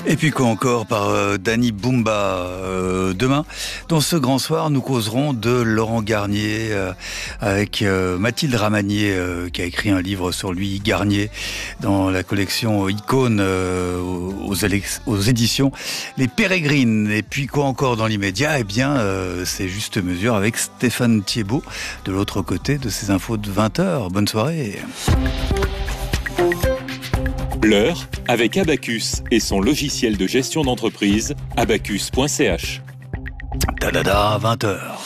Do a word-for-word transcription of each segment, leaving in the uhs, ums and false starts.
Et puis quoi encore par euh, Danny Bumba euh, demain. Dans ce grand soir, nous causerons de Laurent Garnier euh, avec euh, Mathilde Ramanier euh, qui a écrit un livre sur lui, Garnier, dans la collection Icône euh, aux, aux éditions Les Pérégrines. Et puis quoi encore dans l'immédiat, eh bien euh, c'est Juste Mesure avec Stéphane Thiebaud de l'autre côté de ces infos de vingt heures. Bonne soirée. L'heure avec Abacus et son logiciel de gestion d'entreprise, abacus point c h. Tadada, vingt heures.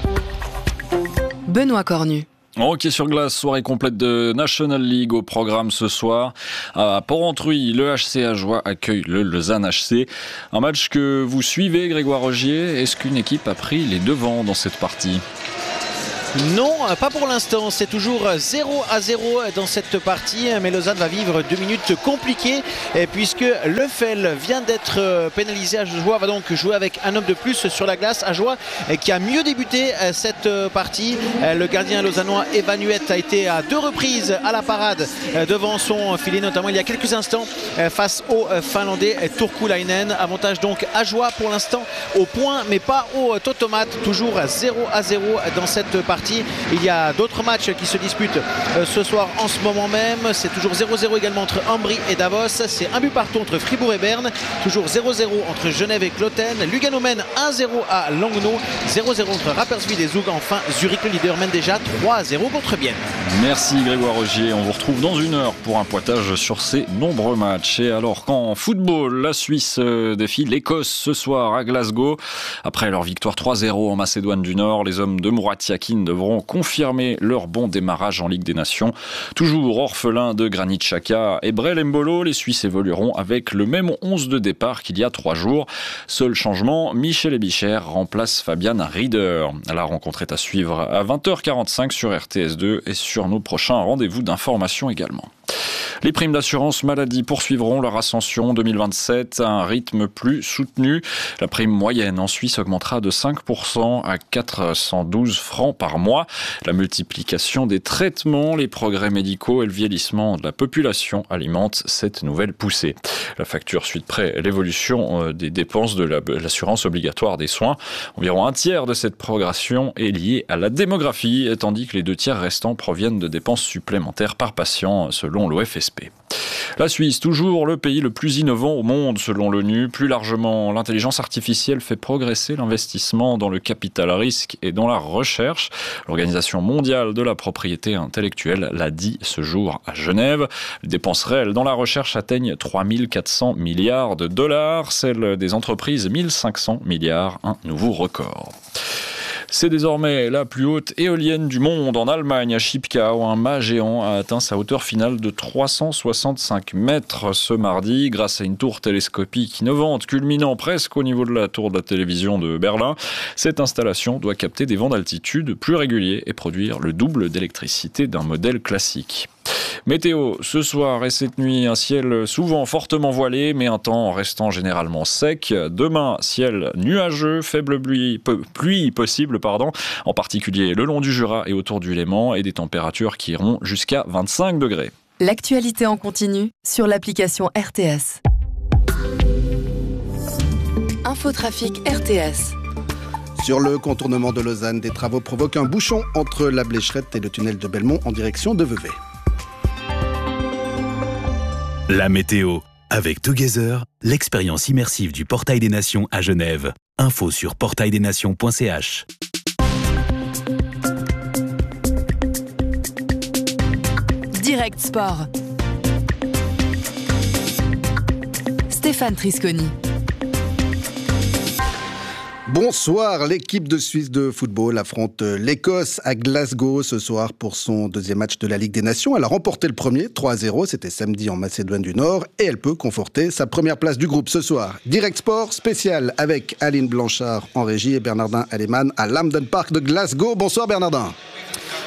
Benoît Cornu. Hockey sur glace, soirée complète de National League au programme ce soir. À Port-Entruy, le H C Ajoie accueille le Lausanne H C. Un match que vous suivez, Grégoire Rogier. Est-ce qu'une équipe a pris les devants dans cette partie ? Non, pas pour l'instant. C'est toujours zéro à zéro dans cette partie. Mais Lausanne va vivre deux minutes compliquées puisque Lefel vient d'être pénalisé. Ajoie va donc jouer avec un homme de plus sur la glace. Ajoie qui a mieux débuté cette partie. Le gardien lausannois Evanuette a été à deux reprises à la parade devant son filet, notamment il y a quelques instants face au Finlandais Turkulainen. Avantage donc Ajoie pour l'instant au point, mais pas au totomate. Toujours zéro à zéro dans cette partie. Il y a d'autres matchs qui se disputent ce soir en ce moment même. C'est toujours zéro zéro également entre Ambry et Davos. C'est un but partout entre Fribourg et Berne. Toujours zéro zéro entre Genève et Cloten. Lugano mène un zéro à Langnau. zéro zéro entre Rapperswil et Zug. Enfin, Zurich, le leader, mène déjà trois à zéro contre Bienne. Merci Grégoire Rogier. On vous retrouve dans une heure pour un pointage sur ces nombreux matchs. Et alors qu'en football, la Suisse défie l'Écosse ce soir à Glasgow. Après leur victoire trois zéro en Macédoine du Nord, les hommes de Murat Yakin devront confirmer leur bon démarrage en Ligue des Nations. Toujours orphelins de Granit Xhaka et Brel Embolo, les Suisses évolueront avec le même onze de départ qu'il y a trois jours. Seul changement, Michel Ebicher remplace Fabian Rieder. La rencontre est à suivre à vingt heures quarante-cinq sur R T S deux et sur nos prochains rendez-vous d'information également. Les primes d'assurance maladie poursuivront leur ascension en deux mille vingt-sept à un rythme plus soutenu. La prime moyenne en Suisse augmentera de cinq pour cent à quatre cent douze francs par mois. La multiplication des traitements, les progrès médicaux et le vieillissement de la population alimentent cette nouvelle poussée. La facture suit de près l'évolution des dépenses de l'assurance obligatoire des soins. Environ un tiers de cette progression est liée à la démographie, tandis que les deux tiers restants proviennent de dépenses supplémentaires par patient, selon l'O F S P. La Suisse, toujours le pays le plus innovant au monde selon l'ONU. Plus largement, l'intelligence artificielle fait progresser l'investissement dans le capital risque et dans la recherche. L'Organisation mondiale de la propriété intellectuelle l'a dit ce jour à Genève. Les dépenses réelles dans la recherche atteignent trois mille quatre cents milliards de dollars, celles des entreprises mille cinq cents milliards, un nouveau record. C'est désormais la plus haute éolienne du monde en Allemagne, à Schipkau. Un mât géant a atteint sa hauteur finale de trois cent soixante-cinq mètres ce mardi grâce à une tour télescopique innovante culminant presque au niveau de la tour de la télévision de Berlin. Cette installation doit capter des vents d'altitude plus réguliers et produire le double d'électricité d'un modèle classique. Météo, ce soir et cette nuit, un ciel souvent fortement voilé, mais un temps restant généralement sec. Demain, ciel nuageux, faible pluie, pluie possible, pardon, en particulier le long du Jura et autour du Léman, et des températures qui iront jusqu'à vingt-cinq degrés. L'actualité en continu sur l'application R T S. Infotrafic R T S. Sur le contournement de Lausanne, des travaux provoquent un bouchon entre la Blécherette et le tunnel de Belmont en direction de Vevey. La météo. Avec Together, l'expérience immersive du Portail des Nations à Genève. Info sur portail des nations point c h. Direct Sport. Stéphane Trisconi. Bonsoir, l'équipe de Suisse de football affronte l'Écosse à Glasgow ce soir pour son deuxième match de la Ligue des Nations. Elle a remporté le premier, trois à zéro, c'était samedi en Macédoine du Nord, et elle peut conforter sa première place du groupe ce soir. Direct Sport spécial avec Aline Blanchard en régie et Bernardin Aleman à l'Hampden Park de Glasgow. Bonsoir Bernardin.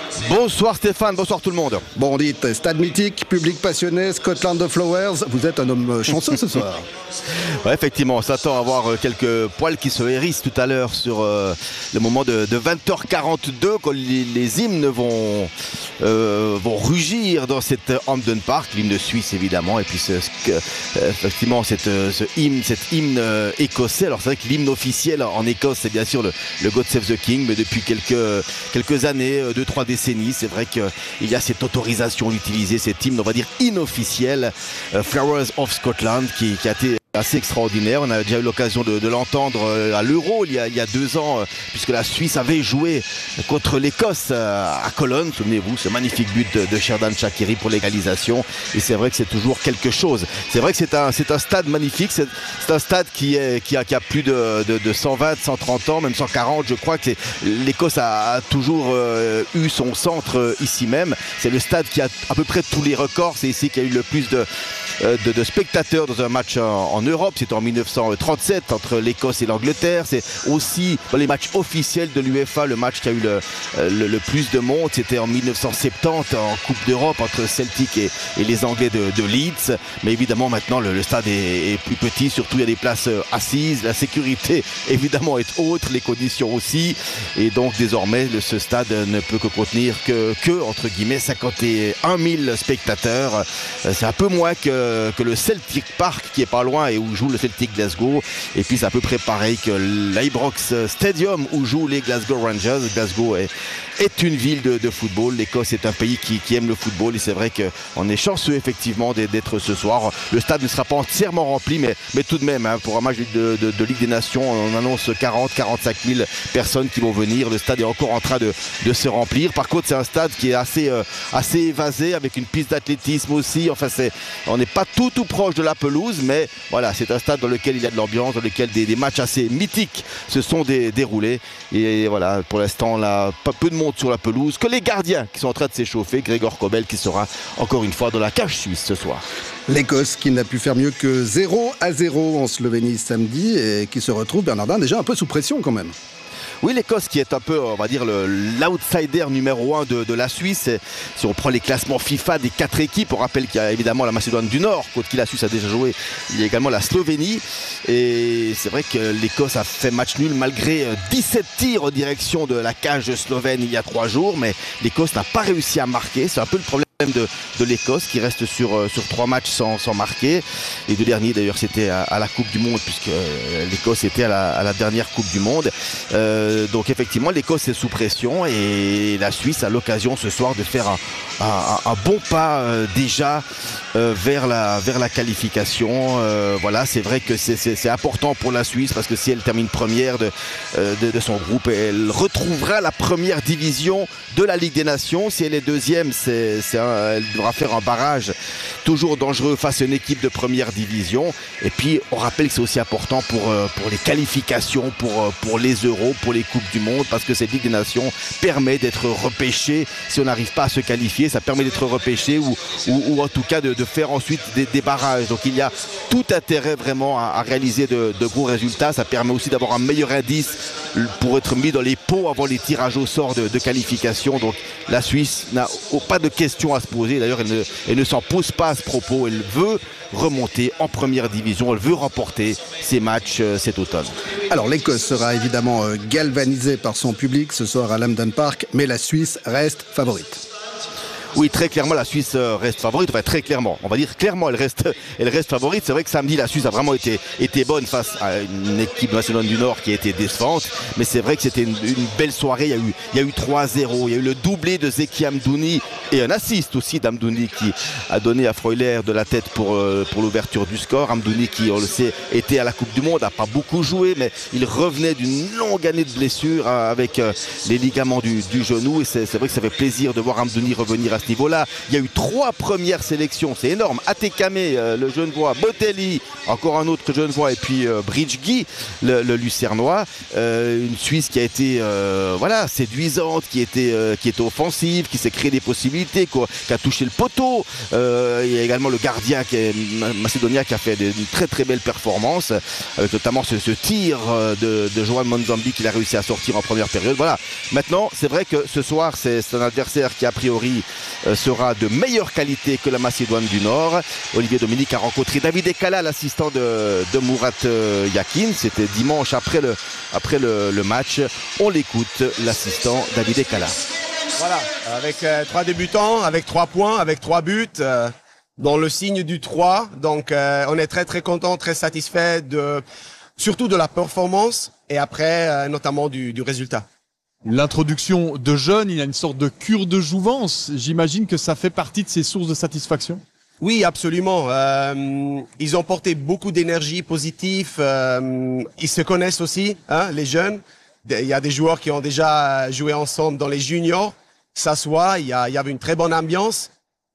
Bonsoir Stéphane, bonsoir tout le monde. Bon, dites, stade mythique, public passionné, Scotland of Flowers, vous êtes un homme chanceux ce soir. Ouais, effectivement, on s'attend à voir quelques poils qui se hérissent tout à l'heure sur euh, le moment de, de vingt heures quarante-deux quand les, les hymnes vont, euh, vont rugir dans cette Hampden Park, l'hymne suisse évidemment, et puis ce, ce, euh, effectivement cette, ce hymne, cet hymne euh, écossais. Alors c'est vrai que l'hymne officiel en Écosse c'est bien sûr le, le God Save the King, mais depuis quelques, quelques années, deux, trois décennies, c'est vrai qu'il y a cette autorisation d'utiliser cet hymne, on va dire inofficiel, euh, Flowers of Scotland, qui, qui a été assez extraordinaire. On a déjà eu l'occasion de, de l'entendre à l'Euro il y a, il y a deux ans, puisque la Suisse avait joué contre l'Écosse à Cologne. Souvenez-vous, ce magnifique but de, de Xherdan Shaqiri pour l'égalisation. Et c'est vrai que c'est toujours quelque chose. C'est vrai que c'est un, c'est un stade magnifique. C'est, c'est un stade qui, est, qui, a, qui a plus de, de, de cent vingt, cent trente ans, même cent quarante. Je crois que c'est, l'Écosse a, a toujours euh, eu son centre euh, ici même. C'est le stade qui a à peu près tous les records. C'est ici qu'il y a eu le plus de, euh, de, de spectateurs dans un match en, en Europe. C'était en dix-neuf cent trente-sept entre l'Écosse et l'Angleterre. C'est aussi dans les matchs officiels de l'UEFA le match qui a eu le, le, le plus de monde. C'était en dix-neuf cent soixante-dix en Coupe d'Europe entre Celtic et, et les Anglais de, de Leeds. Mais évidemment maintenant le, le stade est, est plus petit, surtout il y a des places assises, la sécurité évidemment est haute, les conditions aussi, et donc désormais le, ce stade ne peut que contenir que, que entre guillemets cinquante et un mille spectateurs. C'est un peu moins que, que le Celtic Park qui est pas loin et où joue le Celtic Glasgow, et puis c'est à peu près pareil que l'Ibrox Stadium où jouent les Glasgow Rangers. Glasgow est, est une ville de, de football. L'Écosse est un pays qui, qui aime le football, et c'est vrai qu'on est chanceux effectivement d'être ce soir. Le stade ne sera pas entièrement rempli, mais, mais tout de même hein, pour un match de, de, de Ligue des Nations on annonce quarante à quarante-cinq mille personnes qui vont venir. Le stade est encore en train de, de se remplir. Par contre c'est un stade qui est assez, euh, assez évasé, avec une piste d'athlétisme aussi. Enfin c'est, on n'est pas tout tout proche de la pelouse, mais voilà, c'est un stade dans lequel il y a de l'ambiance, dans lequel des, des matchs assez mythiques se sont dé, déroulés. Et voilà, pour l'instant, là, pas peu de monde sur la pelouse, que les gardiens qui sont en train de s'échauffer. Gregor Kobel qui sera encore une fois dans la cage suisse ce soir. L'Écosse qui n'a pu faire mieux que zéro à zéro en Slovénie samedi, et qui se retrouve, Bernardin, déjà un peu sous pression quand même. Oui, l'Écosse qui est un peu, on va dire, le, l'outsider numéro un de, de la Suisse. Si on prend les classements FIFA des quatre équipes, on rappelle qu'il y a évidemment la Macédoine du Nord, contre qui la Suisse a déjà joué. Il y a également la Slovénie. Et c'est vrai que l'Écosse a fait match nul malgré dix-sept tirs en direction de la cage slovène il y a trois jours. Mais l'Écosse n'a pas réussi à marquer. C'est un peu le problème de, de l'Écosse qui reste sur, sur trois matchs sans, sans marquer. Les deux derniers d'ailleurs c'était à, à la Coupe du Monde, puisque l'Écosse était à la, à la dernière Coupe du Monde. Euh, donc effectivement l'Écosse est sous pression, et la Suisse a l'occasion ce soir de faire un, un, un bon pas euh, déjà euh, vers, la, vers la qualification. Euh, voilà, c'est vrai que c'est, c'est, c'est important pour la Suisse, parce que si elle termine première de, euh, de, de son groupe, elle retrouvera la première division de la Ligue des Nations. Si elle est deuxième, c'est, c'est un, elle devra faire un barrage toujours dangereux face à une équipe de première division. Et puis on rappelle que c'est aussi important pour, pour les qualifications, pour, pour les Euros, pour les Coupes du Monde, parce que cette Ligue des Nations permet d'être repêché. Si on n'arrive pas à se qualifier, ça permet d'être repêché, ou, ou, ou en tout cas de, de faire ensuite des, des barrages. Donc il y a tout intérêt vraiment à, à réaliser de, de gros résultats. Ça permet aussi d'avoir un meilleur indice pour être mis dans les pots avant les tirages au sort de, de qualification. Donc la Suisse n'a pas de questions à se poser. D'ailleurs elle ne, elle ne s'en pose pas à ce propos. Elle veut remonter en première division, elle veut remporter ses matchs euh, cet automne. Alors l'Écosse sera évidemment euh, galvanisée par son public ce soir à l'Hampden Park, mais la Suisse reste favorite. Oui, très clairement, la Suisse reste favorite. Enfin, très clairement. On va dire clairement, elle reste, elle reste favorite. C'est vrai que samedi, la Suisse a vraiment été, été bonne face à une équipe de Macédoine du Nord qui a été décevante. Mais c'est vrai que c'était une, une belle soirée. Il y a eu, il y a eu trois zéro. Il y a eu le doublé de Zeki Amdouni et un assist aussi d'Amdouni qui a donné à Freuler de la tête pour, euh, pour l'ouverture du score. Amdouni qui, on le sait, était à la Coupe du Monde, n'a pas beaucoup joué, mais il revenait d'une longue année de blessure hein, avec euh, les ligaments du, du genou. Et c'est, c'est vrai que ça fait plaisir de voir Amdouni revenir à ce niveau-là. Il y a eu trois premières sélections, c'est énorme. Atekame, euh, le Genevois, Botelli, encore un autre Genevois, et puis euh, Bridgegi, le, le Lucernois. Euh, une Suisse qui a été euh, voilà, séduisante, qui était, euh, qui était offensive, qui s'est créé des possibilités, quoi, qui a touché le poteau. Euh, il y a également le gardien qui est macédonien qui a fait une très très belle performance, avec notamment ce, ce tir de, de Joan Monzambi qu'il a réussi à sortir en première période. Voilà. Maintenant, c'est vrai que ce soir, c'est, c'est un adversaire qui a priori euh, sera de meilleure qualité que la Macédoine du Nord. Olivier Dominique a rencontré David Ekala, l'assistant de, de Murat euh, Yakin. C'était dimanche après le, après le, le match. On l'écoute, l'assistant David Ekala. Voilà, avec euh, trois débutants, avec trois points, avec trois buts, euh, dans le signe du trois. Donc, euh, on est très très content, très satisfait de, surtout de la performance et après, euh, notamment du, du résultat. L'introduction de jeunes, il y a une sorte de cure de jouvence. J'imagine que ça fait partie de ces sources de satisfaction. Oui, absolument. Euh, ils ont porté beaucoup d'énergie positive. Euh, ils se connaissent aussi, hein, les jeunes. Il y a des joueurs qui ont déjà joué ensemble dans les juniors. Ça se voit, il y, a, il y avait une très bonne ambiance.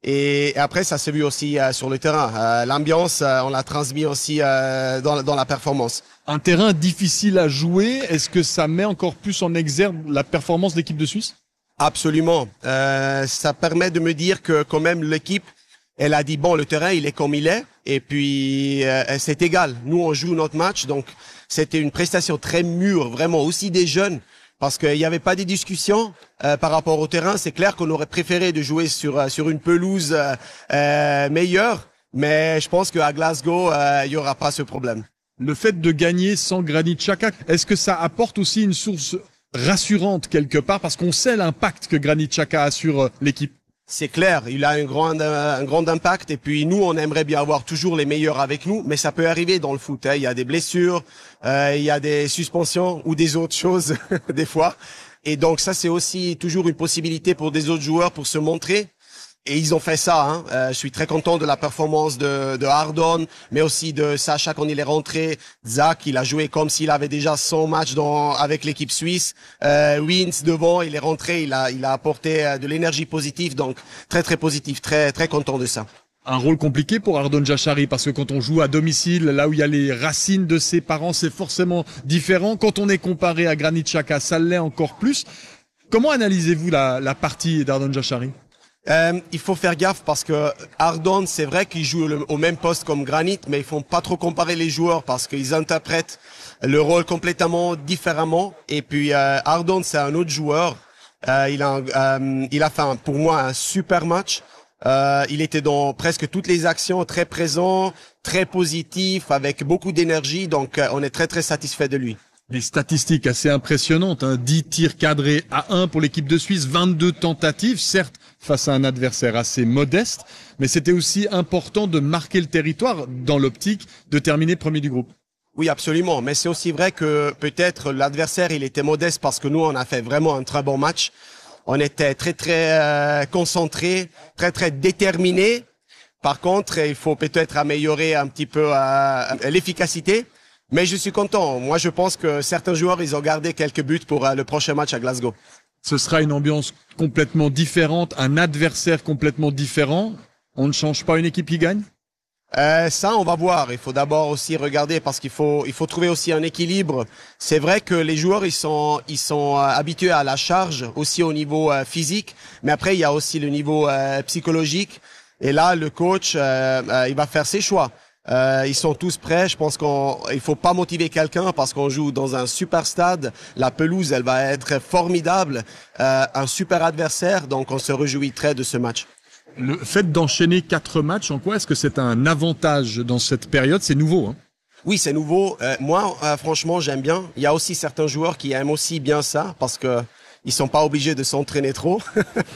Et après, ça s'est vu aussi euh, sur le terrain. Euh, l'ambiance, euh, on l'a transmis aussi euh, dans, dans la performance. Un terrain difficile à jouer, est-ce que ça met encore plus en exergue la performance de l'équipe de Suisse ? Absolument. Euh, ça permet de me dire que quand même l'équipe, elle a dit bon, le terrain il est comme il est, et puis euh, c'est égal. Nous on joue notre match, donc c'était une prestation très mûre, vraiment aussi des jeunes, parce qu'il n'y avait pas de discussions euh, par rapport au terrain. C'est clair qu'on aurait préféré de jouer sur euh, sur une pelouse euh, euh, meilleure, mais je pense qu'à Glasgow euh, il y aura pas ce problème. Le fait de gagner sans Granit Xhaka, est-ce que ça apporte aussi une source rassurante quelque part, parce qu'on sait l'impact que Granit Xhaka a sur l'équipe? C'est clair, il a un grand, un grand impact, et puis nous, on aimerait bien avoir toujours les meilleurs avec nous, mais ça peut arriver dans le foot, hein. Il y a des blessures, euh, il y a des suspensions ou des autres choses des fois, et donc ça c'est aussi toujours une possibilité pour des autres joueurs pour se montrer. Et ils ont fait ça. Hein. Euh, je suis très content de la performance de, de Hardon, mais aussi de Sacha quand il est rentré. Zach, il a joué comme s'il avait déjà son match dans, avec l'équipe suisse. Euh, Wins devant, il est rentré, il a, il a apporté de l'énergie positive, donc très très positif, très très content de ça. Un rôle compliqué pour Ardon Jashari, parce que quand on joue à domicile, là où il y a les racines de ses parents, c'est forcément différent. Quand on est comparé à Granit Xhaka, ça l'est encore plus. Comment analysez-vous la, la partie d'Ardon Jashari ? Euh, il faut faire gaffe parce que Ardon, c'est vrai qu'il joue le, au même poste comme Granit, mais il faut pas trop comparer les joueurs parce qu'ils interprètent le rôle complètement différemment. Et puis euh, Ardon, c'est un autre joueur. Euh, il a, euh, il a fait un, pour moi un super match. Euh, il était dans presque toutes les actions, très présent, très positif, avec beaucoup d'énergie. Donc euh, on est très très satisfait de lui. Des statistiques assez impressionnantes, hein. dix tirs cadrés à un pour l'équipe de Suisse, vingt-deux tentatives, certes face à un adversaire assez modeste, mais c'était aussi important de marquer le territoire dans l'optique de terminer premier du groupe. Oui, absolument, mais c'est aussi vrai que peut-être l'adversaire, il était modeste parce que nous, on a fait vraiment un très bon match. On était très très euh, concentrés, très très déterminés. Par contre, il faut peut-être améliorer un petit peu euh, l'efficacité. Mais je suis content. Moi, je pense que certains joueurs, ils ont gardé quelques buts pour euh, le prochain match à Glasgow. Ce sera une ambiance complètement différente, un adversaire complètement différent. On ne change pas une équipe qui gagne ? Euh, ça, on va voir. Il faut d'abord aussi regarder parce qu'il faut, il faut trouver aussi un équilibre. C'est vrai que les joueurs, ils sont, ils sont euh, habitués à la charge aussi au niveau euh, physique, mais après, il y a aussi le niveau euh, psychologique. Et là, le coach, euh, euh, il va faire ses choix. Euh, ils sont tous prêts. Je pense qu'on, il faut pas motiver quelqu'un parce qu'on joue dans un super stade. La pelouse, elle va être formidable. Euh, un super adversaire. Donc, on se réjouit très de ce match. Le fait d'enchaîner quatre matchs, en quoi est-ce que c'est un avantage dans cette période ? C'est nouveau, hein ? Oui, c'est nouveau. Euh, moi, euh, franchement, j'aime bien. Il y a aussi certains joueurs qui aiment aussi bien ça parce que ils sont pas obligés de s'entraîner trop.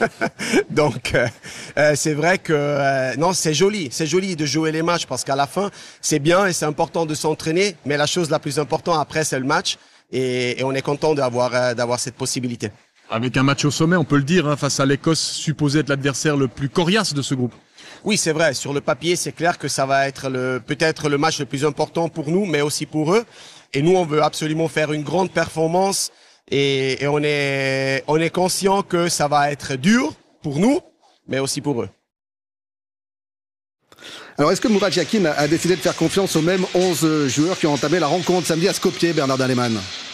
Donc, euh, euh, c'est vrai que euh, non, c'est joli, c'est joli de jouer les matchs parce qu'à la fin, c'est bien et c'est important de s'entraîner. Mais la chose la plus importante après, c'est le match et, et on est content d'avoir euh, d'avoir cette possibilité. Avec un match au sommet, on peut le dire, hein, face à l'Écosse, supposé être l'adversaire le plus coriace de ce groupe. Oui, c'est vrai. Sur le papier, c'est clair que ça va être le peut-être le match le plus important pour nous, mais aussi pour eux. Et nous, on veut absolument faire une grande performance. Et, et on est on est conscient que ça va être dur pour nous, mais aussi pour eux. Alors, est-ce que Murat Yakin a décidé de faire confiance aux mêmes onze joueurs qui ont entamé la rencontre samedi à Skopje, Bernard Dallemann?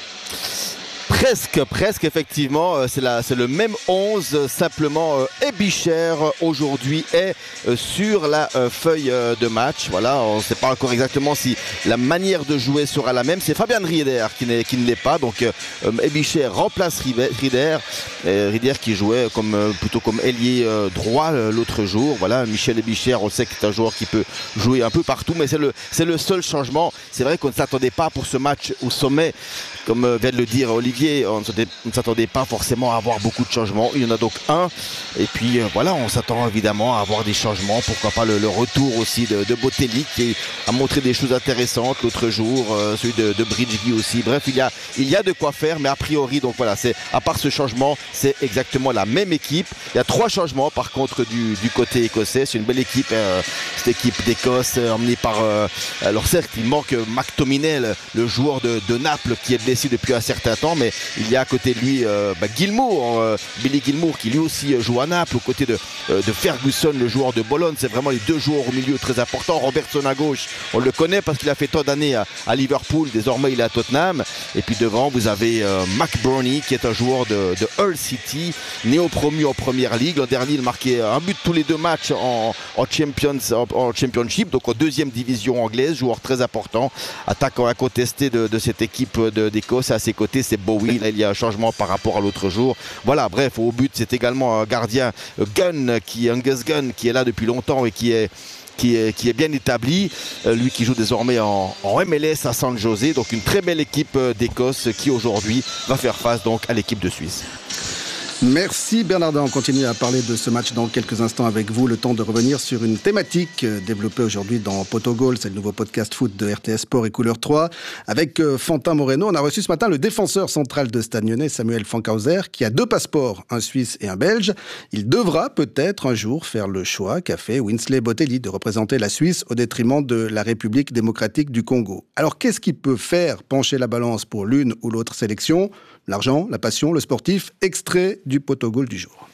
Presque, presque, effectivement. C'est, la, c'est le même onze, simplement euh, Ebicher aujourd'hui est euh, sur la euh, feuille euh, de match. Voilà, on ne sait pas encore exactement si la manière de jouer sera la même. C'est Fabian Rieder qui, n'est, qui ne l'est pas. Donc euh, Ebicher remplace Rieder. Euh, Rieder qui jouait comme, euh, plutôt comme ailier euh, droit euh, l'autre jour. Voilà, Michel Ebicher, on sait que c'est un joueur qui peut jouer un peu partout, mais c'est le, c'est le seul changement. C'est vrai qu'on ne s'attendait pas pour ce match au sommet. Comme vient de le dire Olivier, on ne s'attendait pas forcément à avoir beaucoup de changements. Il y en a donc un. Et puis euh, voilà, on s'attend évidemment à avoir des changements. Pourquoi pas le, le retour aussi de, de Botelli qui a montré des choses intéressantes l'autre jour. Euh, celui de, de Bridgegi aussi. Bref, il y, a, il y a de quoi faire. Mais a priori, donc voilà, c'est, à part ce changement, c'est exactement la même équipe. Il y a trois changements par contre du, du côté écossais. C'est une belle équipe, hein, cette équipe d'Écosse emmenée par... Euh, alors certes, il manque McTominay, le, le joueur de, de Naples qui est blessé depuis un certain temps, mais il y a à côté de lui euh, bah, Gilmour, euh, Billy Gilmour qui lui aussi joue à Naples, aux côtés de, euh, de Ferguson, le joueur de Bologne. C'est vraiment les deux joueurs au milieu très importants. Robertson à gauche, on le connaît parce qu'il a fait tant d'années à, à Liverpool, désormais il est à Tottenham. Et puis devant vous avez euh, McBurney qui est un joueur de, de Hull City, néo-promu en première ligue. L'an dernier il marquait un but tous les deux matchs en, en, Champions, en, en Championship, donc en deuxième division anglaise, joueur très important, attaquant incontesté de, de cette équipe de, d'Écosse. À ses côtés c'est Bowie, là il y a un changement par rapport à l'autre jour. Voilà, bref, au but c'est également un gardien Gunn, qui, Angus Gunn, qui est là depuis longtemps et qui est Qui est, qui est bien établi, euh, lui qui joue désormais en, en M L S à San José. Donc une très belle équipe d'Écosse qui aujourd'hui va faire face donc à l'équipe de Suisse. Merci Bernardin, on continue à parler de ce match dans quelques instants avec vous. Le temps de revenir sur une thématique développée aujourd'hui dans Potogol, c'est le nouveau podcast foot de R T S Sport et Couleur trois. Avec Fantin Moreno, on a reçu ce matin le défenseur central de Stade Lyonnais, Samuel Fankhauser, qui a deux passeports, un Suisse et un Belge. Il devra peut-être un jour faire le choix qu'a fait Winsley Botelli de représenter la Suisse au détriment de la République démocratique du Congo. Alors qu'est-ce qui peut faire pencher la balance pour l'une ou l'autre sélection ? L'argent, la passion, le sportif, extrait du Potogol du jour.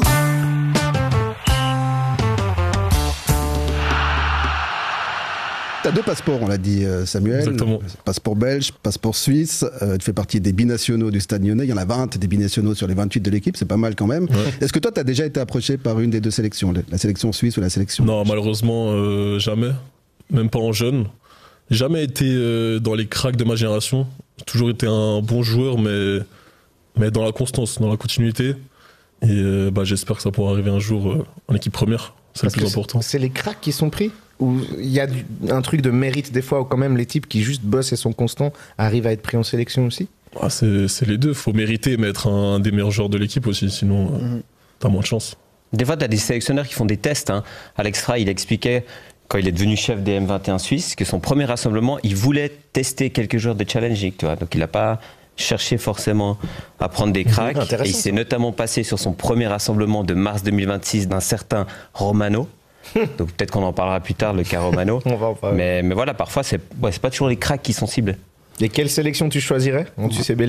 T'as deux passeports, on l'a dit Samuel. Exactement. Passeport belge, passeport suisse. Euh, tu fais partie des binationaux du Stade Lyonnais. Il y en a vingt des binationaux sur les vingt-huit de l'équipe, c'est pas mal quand même. Ouais. Est-ce que toi, tu as déjà été approché par une des deux sélections, la sélection suisse ou la sélection Non, belge? malheureusement, euh, jamais. Même pas en jeune. Jamais été euh, dans les cracks de ma génération. J'ai toujours été un bon joueur, mais, mais dans la constance, dans la continuité. Et euh, bah, j'espère que ça pourra arriver un jour euh, en équipe première. C'est Parce le plus important. C'est les cracks qui sont pris ? Ou il y a du, un truc de mérite des fois où quand même les types qui juste bossent et sont constants arrivent à être pris en sélection aussi ? ah, c'est, c'est les deux. Il faut mériter, mais être un, un des meilleurs joueurs de l'équipe aussi. Sinon, euh, mmh. t'as moins de chance. Des fois, t'as des sélectionneurs qui font des tests. Hein. Alex Ra, il expliquait... quand il est devenu chef des M vingt et un Suisse, que son premier rassemblement, il voulait tester quelques joueurs de challenging, tu vois. Donc il n'a pas cherché forcément à prendre des cracks. Mmh, et il s'est ça. notamment passé sur son premier rassemblement de mars deux mille vingt-six d'un certain Romano. Donc peut-être qu'on en parlera plus tard, le cas Romano. On va en parler. Mais, mais voilà, parfois, c'est, ouais, c'est pas toujours les cracks qui sont ciblés. Et quelle sélection tu choisirais en Suisse et Belgique ?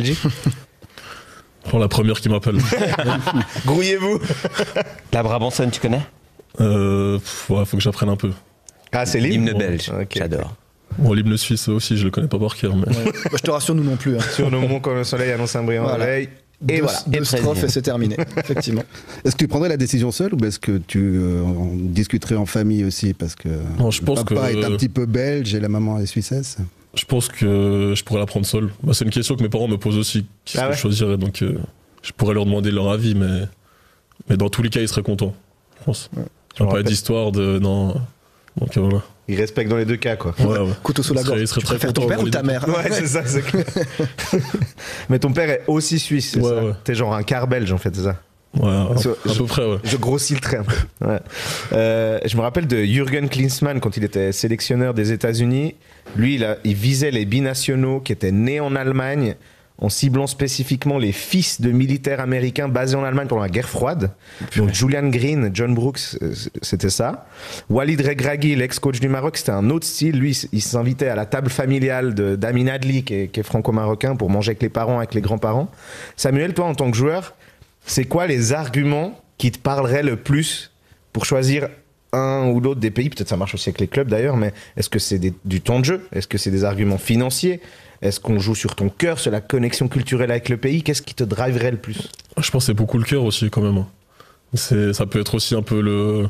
Pour la première qui m'appelle. Grouillez-vous. La Brabançonne, tu connais ? Euh, ouais, faut que j'apprenne un peu. Ah, c'est l'hymne, l'hymne belge, okay. J'adore. Bon, l'hymne suisse aussi, je le connais pas par cœur. Mais... Ouais. Bah, je te rassure, nous non plus. Hein. Sur nos monts, quand le soleil annonce un brillant voilà. réveil. Et deux, voilà. Deux strophes et c'est terminé, effectivement. Est-ce que tu prendrais la décision seule ou est-ce que tu euh, en discuterais en famille aussi ? Parce que non, je pense le papa que... est un petit peu belge et la maman est suissesse. Je pense que je pourrais la prendre seule. Bah, c'est une question que mes parents me posent aussi. Qu'est-ce ah ouais que je choisirais ? Donc euh, je pourrais leur demander leur avis, mais, mais dans tous les cas, ils seraient contents. Je pense. Ouais. Il n'y a pas d'histoire de... Non. Donc euh, voilà. Il respecte dans les deux cas, quoi. Ouais, ouais. Couteau sous la gorge. Tu préfères ton père ou ta mère ? Ouais, c'est ça, c'est clair. Mais ton père est aussi suisse, c'est ouais, ça ? Ouais. T'es genre un quart belge, en fait, c'est ça ? Ouais, à, so, à je, peu près, ouais. Je grossis le trait un peu. Ouais. Euh, je me rappelle de Jürgen Klinsmann, quand il était sélectionneur des États-Unis. Lui, il, a, il visait les binationaux qui étaient nés en Allemagne, en ciblant spécifiquement les fils de militaires américains basés en Allemagne pendant la guerre froide. Donc Julian Green, John Brooks, c'était ça. Walid Regragui, l'ex-coach du Maroc, c'était un autre style. Lui, il s'invitait à la table familiale de, d'Amin Adli, qui est, qui est franco-marocain, pour manger avec les parents, avec les grands-parents. Samuel, toi, en tant que joueur, c'est quoi les arguments qui te parleraient le plus pour choisir un ou l'autre des pays, peut-être ça marche aussi avec les clubs d'ailleurs, mais est-ce que c'est des, du temps de jeu? Est-ce que c'est des arguments financiers? Est-ce qu'on joue sur ton cœur, sur la connexion culturelle avec le pays? Qu'est-ce qui te driverait le plus? Je pense que c'est beaucoup le cœur aussi quand même. C'est, ça peut être aussi un peu le,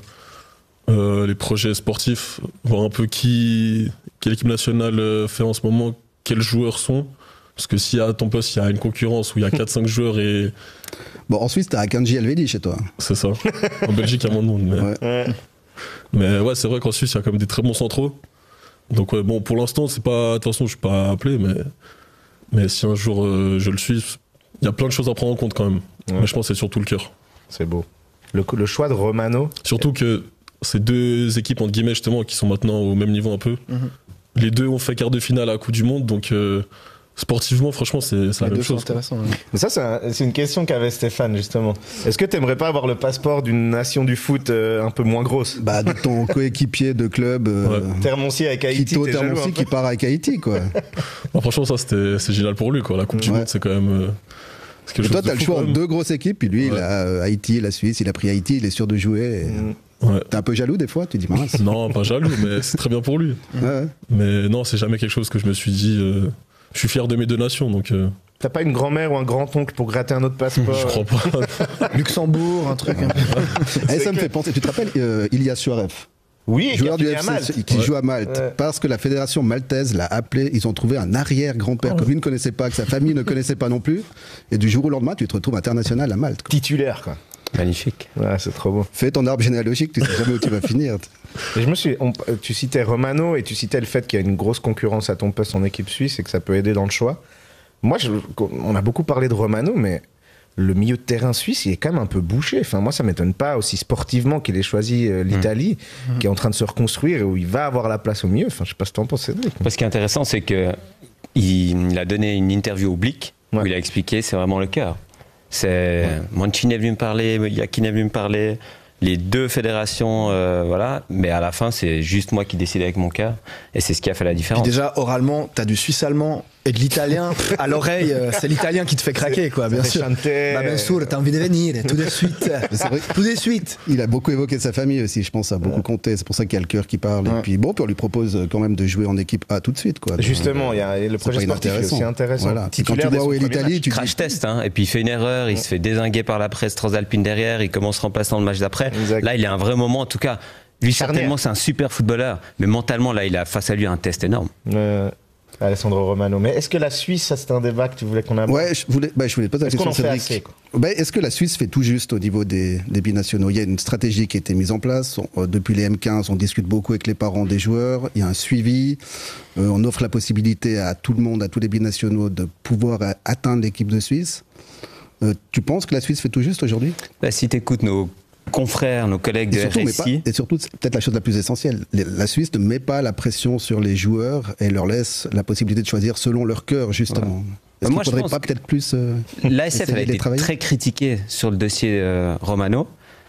euh, les projets sportifs, voir un peu qui, quelle équipe nationale fait en ce moment, quels joueurs sont. Parce que si à ton poste, il y a une concurrence où il y a quatre cinq joueurs et... Bon, en Suisse, t'as Akanji Elvedi chez toi. C'est ça. En Belgique, il y a moins de monde. Mais ouais, ouais. mais ouais, c'est vrai qu'en Suisse, il y a quand même des très bons centraux. Donc ouais, bon, pour l'instant, c'est pas... Attention, je suis pas appelé, mais, mais si un jour euh, je le suis, il y a plein de choses à prendre en compte quand même. Ouais. Mais je pense que c'est surtout le cœur. C'est beau. Le, le choix de Romano. Surtout que ces deux équipes, entre guillemets, justement, qui sont maintenant au même niveau un peu, mm-hmm. les deux ont fait quart de finale à la Coupe du Monde, donc... Euh, sportivement, franchement, c'est, c'est la même chose. Ouais. Mais ça, c'est, un, c'est une question qu'avait Stéphane, justement. Est-ce que tu n'aimerais pas avoir le passeport d'une nation du foot euh, un peu moins grosse? Bah, de ton coéquipier de club. Euh, ouais. Termoncy avec Haïti. Quito Termoncy qui part avec Haïti, quoi. Bah, franchement, ça, c'était, c'est génial pour lui, quoi. La Coupe ouais. du Monde, c'est quand même. Euh, c'est quelque chose toi, tu as le choix entre deux grosses équipes, puis lui, ouais. il a euh, Haïti, la Suisse, il a pris Haïti, il est sûr de jouer. Et... Mm. Ouais. T'es un peu jaloux des fois, tu dis mince. Non, pas jaloux, mais c'est très bien pour lui. Ouais. Mais non, c'est jamais quelque chose que je me suis dit. Euh, Je suis fier de mes deux nations, donc... Euh... T'as pas une grand-mère ou un grand-oncle pour gratter un autre passeport? Je crois pas. Luxembourg, un truc... Et ça me fait penser, tu te rappelles euh, Ilia Suarev? Oui, joueur du F C Malte. Qui ouais. joue à Malte. Ouais. Parce que la fédération maltaise l'a appelé, ils ont trouvé un arrière-grand-père oh. que lui ne connaissait pas, que sa famille ne connaissait pas non plus. Et du jour au lendemain, tu te retrouves international à Malte. Quoi. Titulaire, quoi. Magnifique. Ouais, c'est trop beau. Fais ton arbre généalogique, tu sais jamais où tu vas finir. Et je me suis, on, tu citais Romano et tu citais le fait qu'il y a une grosse concurrence à ton poste en équipe suisse et que ça peut aider dans le choix. Moi, je, on a beaucoup parlé de Romano, mais le milieu de terrain suisse, il est quand même un peu bouché. Enfin, moi, ça m'étonne pas aussi sportivement qu'il ait choisi euh, l'Italie, mmh. qui est en train de se reconstruire et où il va avoir la place au milieu. Enfin, je sais pas ce que t'en penses, Cédric. Ce qui est intéressant, c'est que il, il a donné une interview au Blick ouais. où il a expliqué c'est vraiment le cœur. C'est ouais. Mancini est venu me parler, Yakin est venu me parler, les deux fédérations, euh, voilà. Mais à la fin, c'est juste moi qui décide avec mon cœur, et c'est ce qui a fait la différence. Puis déjà, oralement, t'as du suisse-allemand et de l'italien à l'oreille. C'est l'italien qui te fait craquer, quoi. Bien sûr. Bah, bien sûr, t'as envie de venir tout de suite. C'est vrai. Tout de suite. Il a beaucoup évoqué sa famille aussi. Je pense ça a beaucoup ouais. compté. C'est pour ça qu'il y a le cœur qui parle. Ouais. Et puis bon, puis on lui propose quand même de jouer en équipe A tout de suite, quoi. Donc, justement, il y a le projet sportif est aussi intéressant. Voilà. Quand tu vois où est l'Italie, tu crash dis... test, hein. Et puis il fait une erreur, il ouais. se fait dézinguer par la presse transalpine derrière, il commence remplaçant le match d'après. Exact. Là, il a un vrai moment, en tout cas. Lui, certainement, c'est un super footballeur, mais mentalement, là, il a face à lui un test énorme. Euh... Alessandro Romano. Mais est-ce que la Suisse, ça c'était un débat que tu voulais qu'on aborde? Ouais, je voulais, bah, je voulais poser la question, Cédric. Bah, est-ce que la Suisse fait tout juste au niveau des, des binationaux? Il y a une stratégie qui a été mise en place. On, depuis les M quinze, on discute beaucoup avec les parents des joueurs. Il y a un suivi. Euh, on offre la possibilité à tout le monde, à tous les binationaux, de pouvoir atteindre l'équipe de Suisse. Euh, tu penses que la Suisse fait tout juste aujourd'hui? Bah, si tu écoutes nos confrères, nos collègues de R S I. Et surtout, c'est peut-être la chose la plus essentielle. La Suisse ne met pas la pression sur les joueurs et leur laisse la possibilité de choisir selon leur cœur, justement. Ouais. Est-ce Moi, qu'il ne faudrait pas peut-être plus euh, l'A S F a été très critiquée sur le dossier euh, Romano.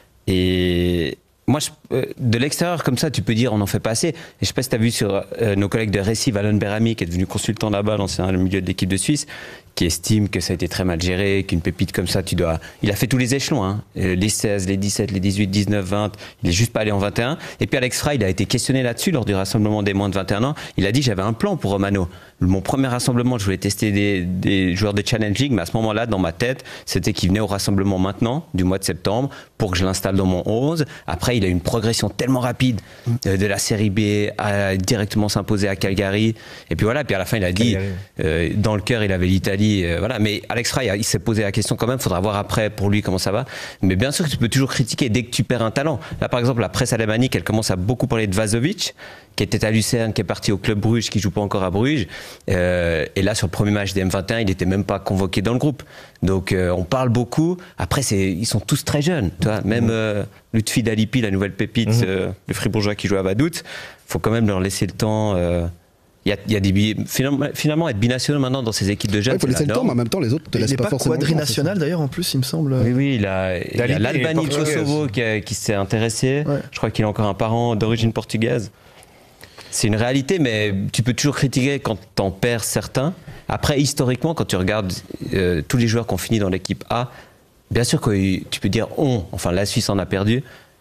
Et moi, je, euh, de l'extérieur, comme ça, tu peux dire on n'en fait pas assez. Et je ne sais pas si tu as vu sur euh, nos collègues de R S I, Valon Berami, qui est devenu consultant là-bas, l'ancien milieu de l'équipe de Suisse, qui estime que ça a été très mal géré, qu'une pépite comme ça, tu dois... Il a fait tous les échelons, hein. Les seize, les dix-sept, les dix-huit, dix-neuf, vingt. Il n'est juste pas allé en vingt et un. Et puis Alex Frey, il a été questionné là-dessus lors du rassemblement des moins de vingt et un ans. Il a dit j'avais un plan pour Romano. Mon premier rassemblement, je voulais tester des, des joueurs de Challenge League, mais à ce moment-là, dans ma tête, c'était qu'il venait au rassemblement maintenant, du mois de septembre, pour que je l'installe dans mon onze. Après, il a eu une progression tellement rapide de, de la série B à directement s'imposer à Calgary. Et puis voilà, puis à la fin, il a dit, euh, dans le cœur, il avait l'Italie. Euh, voilà. Mais Alex Frey, il s'est posé la question quand même, il faudra voir après pour lui comment ça va. Mais bien sûr que tu peux toujours critiquer dès que tu perds un talent. Là, par exemple, la presse alémanique, elle commence à beaucoup parler de Vazovic, qui était à Lucerne, qui est parti au Club Bruges, qui joue pas encore à Bruges. Euh, et là, sur le premier match des M vingt et un, il n'était même pas convoqué dans le groupe. Donc, euh, on parle beaucoup. Après, c'est, ils sont tous très jeunes. Tu vois, même euh, Lutfi Dalipi, la nouvelle pépite, mmh. euh, le Fribourgeois qui joue à Vaduz, il faut quand même leur laisser le temps. Euh, Il y a, il y a des finalement, finalement être binational maintenant dans ces équipes de jeunes. Il faut laisser le temps, mais en même temps, les autres te laissent pas, pas forcément. Il n'est pas quadrinational d'ailleurs, en plus, il me semble. Oui, oui, il, a, il y a l'Albanie, le Kosovo qui, a, qui s'est intéressé. Ouais. Je crois qu'il a encore un parent d'origine portugaise. C'est une réalité, mais tu peux toujours critiquer quand t'en perds certains. Après, historiquement, quand tu regardes euh, tous les joueurs qui ont fini dans l'équipe A, bien sûr que tu peux dire on, enfin la Suisse en a perdu,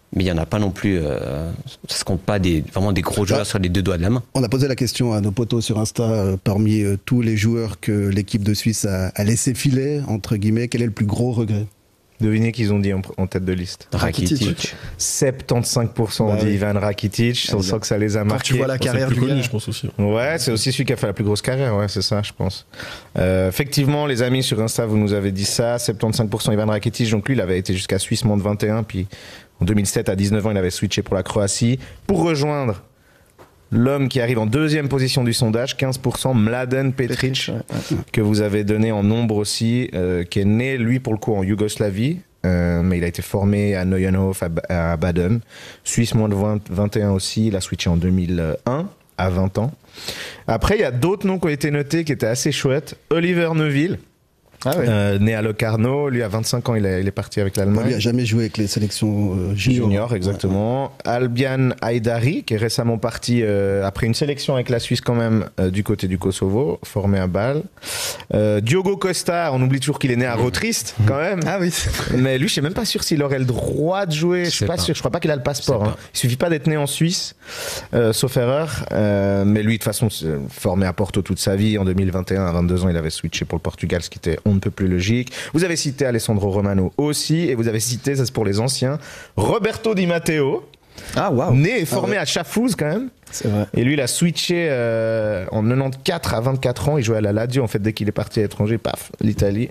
mais il n'y en a pas non plus, euh, ça se compte pas des, vraiment des gros joueurs ah, sur les deux doigts de la main. On a posé la question à nos potos sur Insta, euh, parmi euh, tous les joueurs que l'équipe de Suisse a, a laissé filer, entre guillemets, quel est le plus gros regret ? Devinez qu'ils ont dit en, en tête de liste. Rakitic. soixante-quinze pour cent bah, ont dit oui. Ivan Rakitic. On sent que ça les a marqués. Quand tu vois la carrière c'est le plus du connu, gars. je pense aussi. Ouais, c'est aussi celui qui a fait la plus grosse carrière. Ouais, c'est ça, je pense. Euh, effectivement, les amis sur Insta, vous nous avez dit ça. soixante-quinze pour cent Ivan Rakitic. Donc lui, il avait été jusqu'à Suisse Monde vingt et un. Puis en deux mille sept, à dix-neuf ans, il avait switché pour la Croatie. Pour rejoindre l'homme qui arrive en deuxième position du sondage, quinze pour cent, Mladen Petric, que vous avez donné en nombre aussi, euh, qui est né, lui, pour le coup, en Yougoslavie. Euh, mais il a été formé à Neuenhof, à, à Baden. Suisse moins de vingt, vingt et un aussi. Il a switché en deux mille un, à vingt ans. Après, il y a d'autres noms qui ont été notés qui étaient assez chouettes. Oliver Neuville. Ah oui. euh, né à Locarno, lui à vingt-cinq ans il, a, il est parti avec l'Allemagne. Lui a jamais joué avec les sélections euh, juniors. Junior, exactement. Ouais. Albian Haidari qui est récemment parti euh, après une sélection avec la Suisse quand même euh, du côté du Kosovo, formé à Bâle. Euh, Diogo Costa, on oublie toujours qu'il est né à Rotrist quand même. Ah oui. Mais lui je sais même pas sûr s'il aurait le droit de jouer. Je suis pas, pas sûr. Je crois pas qu'il a le passeport. Hein. Il suffit pas d'être né en Suisse, euh, sauf erreur. Euh, mais lui de toute façon formé à Porto toute sa vie. En deux mille vingt et un à vingt-deux ans il avait switché pour le Portugal, ce qui était on ne peut plus logique. Vous avez cité Alessandro Romano aussi, et vous avez cité, ça c'est pour les anciens, Roberto Di Matteo. Ah waouh. Né et formé ah, ouais. à Chafouz quand même. C'est vrai. Et lui il a switché euh, en quatre-vingt-quatorze à vingt-quatre ans, il jouait à la Lazio en fait dès qu'il est parti à l'étranger, paf, l'Italie.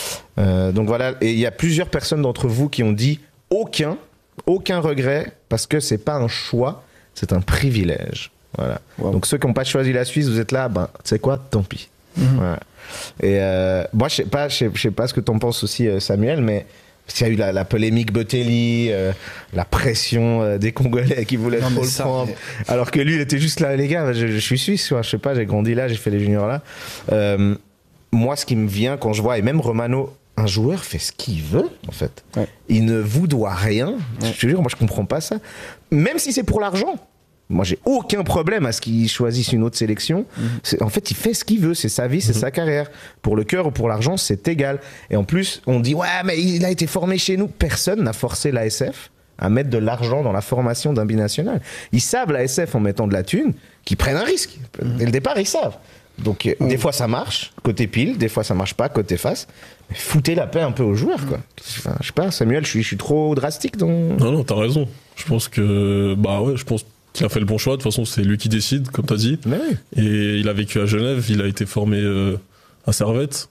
Euh, donc voilà, et il y a plusieurs personnes d'entre vous qui ont dit aucun, aucun regret, parce que c'est pas un choix, c'est un privilège. Voilà. Wow. Donc ceux qui n'ont pas choisi la Suisse, vous êtes là, ben tu sais quoi, tant pis. Mm-hmm. Voilà. Et euh, moi je sais pas je sais, je sais pas ce que t'en penses aussi Samuel, mais il y a eu la, la polémique Botelli, euh, la pression euh, des Congolais qui voulaient non, trop le ça, prendre mais... alors que lui il était juste là, les gars je, je suis suisse quoi, je sais pas, j'ai grandi là, j'ai fait les juniors là. Euh, moi ce qui me vient quand je vois, et même Romano, un joueur fait ce qu'il veut en fait, ouais. Il ne vous doit rien, ouais. Je te jure, moi je comprends pas ça, même si c'est pour l'argent. Moi, j'ai aucun problème à ce qu'il choisisse une autre sélection. Mmh. En fait, il fait ce qu'il veut. C'est sa vie, c'est mmh. sa carrière. Pour le cœur ou pour l'argent, c'est égal. Et en plus, on dit « Ouais, mais il a été formé chez nous ». Personne n'a forcé l'A S F à mettre de l'argent dans la formation d'un binational. Ils savent, l'A S F, en mettant de la thune, qu'ils prennent un risque. Mmh. Dès le départ, ils savent. Donc, mmh. des fois, ça marche, côté pile. Des fois, ça marche pas, côté face. Mais foutez la paix un peu aux joueurs, quoi. Enfin, je sais pas, Samuel, je suis, je suis trop drastique dans... Non, non, t'as raison. Je pense que... Bah ouais, je pense... qu'il a fait le bon choix, de toute façon c'est lui qui décide comme tu as dit, oui. Et il a vécu à Genève, il a été formé euh, à Servette,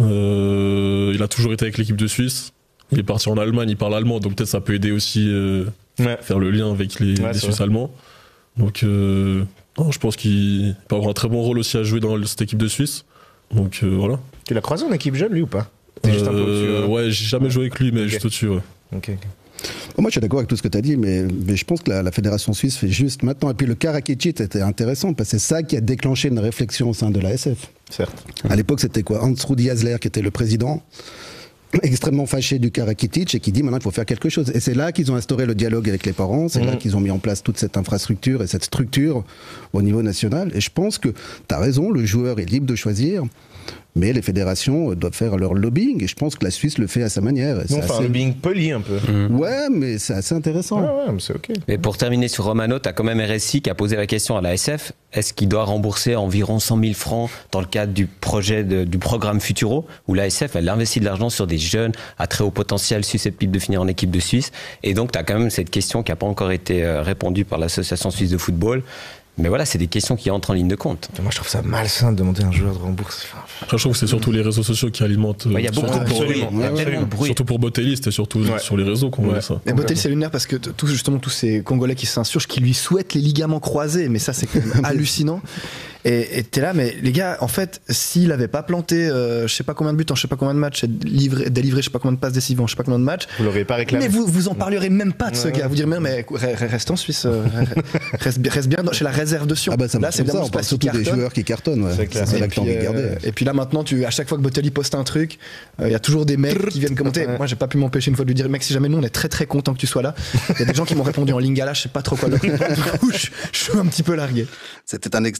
euh, il a toujours été avec l'équipe de Suisse, il est parti en Allemagne, il parle allemand, donc peut-être ça peut aider aussi euh, ouais. faire le lien avec les, ouais, les Suisses vrai. allemands, donc euh, non, je pense qu'il peut avoir un très bon rôle aussi à jouer dans cette équipe de Suisse, donc euh, voilà. Tu l'as croisé en équipe jeune lui ou pas? T'es juste un peu au-dessus, euh, ouais, j'ai jamais joué avec lui mais okay. juste au-dessus, ouais. Ok, ok. Moi, je suis d'accord avec tout ce que tu as dit, mais, mais je pense que la, la fédération suisse fait juste maintenant. Et puis le cas Rakitic était intéressant parce que c'est ça qui a déclenché une réflexion au sein de l'A S F. Certes. À l'époque, c'était quoi? Hans-Rudi Hasler qui était le président, extrêmement fâché du cas Rakitic et qui dit maintenant il faut faire quelque chose. Et c'est là qu'ils ont instauré le dialogue avec les parents, c'est mmh. là qu'ils ont mis en place toute cette infrastructure et cette structure au niveau national. Et je pense que tu as raison, le joueur est libre de choisir. Mais les fédérations doivent faire leur lobbying et je pense que la Suisse le fait à sa manière. Non, enfin, assez... un lobbying poli un peu. Mmh. Ouais, mais c'est assez intéressant. Ouais, ouais, mais c'est ok. Mais pour terminer sur Romano, tu as quand même R S I qui a posé la question à l'A S F. Est-ce qu'il doit rembourser environ cent mille francs dans le cadre du projet de, du programme Futuro, où l'A S F elle investit de l'argent sur des jeunes à très haut potentiel susceptibles de finir en équipe de Suisse. Et donc tu as quand même cette question qui n'a pas encore été répondue par l'Association suisse de football. Mais voilà, c'est des questions qui entrent en ligne de compte. Moi, je trouve ça malsain de demander à un joueur de rembourser. Après, je trouve que c'est surtout les réseaux sociaux qui alimentent. Il ouais, y a beaucoup de absolument. Ouais, ouais, ouais. Bruit. Surtout pour Botelli, c'était surtout ouais. sur les réseaux qu'on ouais. voyait ça. Mais Botelli, c'est lunaire parce que tout, justement, tous ces Congolais qui s'insurgent, qui lui souhaitent les ligaments croisés, mais ça, c'est quand même hallucinant. Et t'es là, mais les gars, en fait, s'il avait pas planté, euh, je sais pas combien de buts en je sais pas combien de matchs, et livré, délivré, je sais pas combien de passes décisives en je sais pas combien de matchs, vous l'auriez pas réclamé. Mais vous, vous en parlerez même pas de ce ouais, gars. Vous direz, mais, mais reste en Suisse, euh, reste, reste bien dans, chez la réserve de Sion. Ah bah ça là, c'est ça, on parle surtout des joueurs qui cartonnent. Ouais. C'est, clair. C'est, c'est là que t'as envie de garder. Euh, et puis là, maintenant, tu, à chaque fois que Botelli poste un truc, il euh, y a toujours des mecs qui viennent commenter. Moi, j'ai pas pu m'empêcher une fois de lui dire, mec, si jamais nous, on est très très content que tu sois là. Il y a des gens qui m'ont répondu en lingala, je sais pas trop quoi. Du coup, je suis un petit peu largué. C'était un extrait du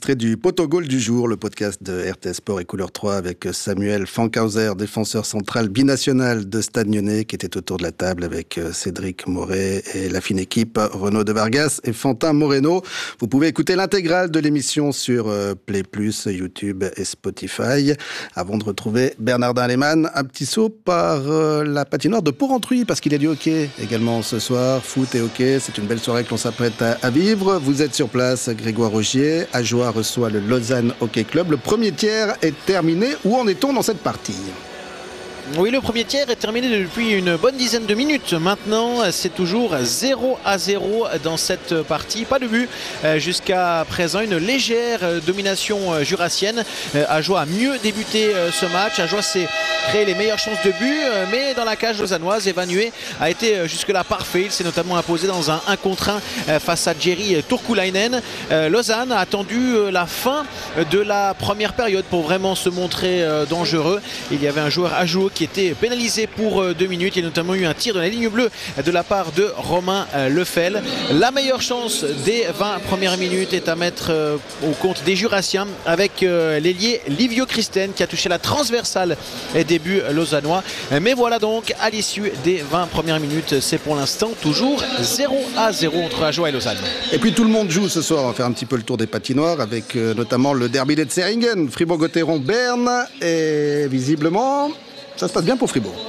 Autogol du jour, le podcast de R T S Sport et Couleur trois avec Samuel Fankhauser, défenseur central binational de Stade Lyonnais, qui était autour de la table avec Cédric Moret et la fine équipe Renaud de Vargas et Fantin Moreno. Vous pouvez écouter l'intégrale de l'émission sur Play plus, YouTube et Spotify. Avant de retrouver Bernardin Lehmann, un petit saut par la patinoire de Porrentruy, parce qu'il y a du hockey également ce soir. Foot et hockey, c'est une belle soirée que l'on s'apprête à vivre. Vous êtes sur place, Grégoire Rogier. Ajoie reçoit le Lausanne Hockey Club. Le premier tiers est terminé. Où en est-on dans cette partie ? Oui, le premier tiers est terminé depuis une bonne dizaine de minutes. Maintenant, c'est toujours zéro à zéro dans cette partie. Pas de but jusqu'à présent. Une légère domination jurassienne. Ajoie a mieux débuté ce match. Ajoie s'est créé les meilleures chances de but. Mais dans la cage lausannoise, Evan Huet a été jusque-là parfait. Il s'est notamment imposé dans un un contre un face à Jerry Turkulainen. Lausanne a attendu la fin de la première période pour vraiment se montrer dangereux. Il y avait un joueur Ajoie qui était pénalisé pour deux minutes. Il y a notamment eu un tir de la ligne bleue de la part de Romain Lefel. La meilleure chance des vingt premières minutes est à mettre au compte des Jurassiens avec l'ailier Livio Christen qui a touché la transversale des buts lausannois. Mais voilà donc à l'issue des vingt premières minutes, c'est pour l'instant toujours zéro à zéro entre Ajoie et Lausanne. Et puis tout le monde joue ce soir. On va faire un petit peu le tour des patinoires avec euh, notamment le derby de Zeringen, Fribourg-Gotteron-Berne. Et visiblement, ça se passe bien pour Fribourg.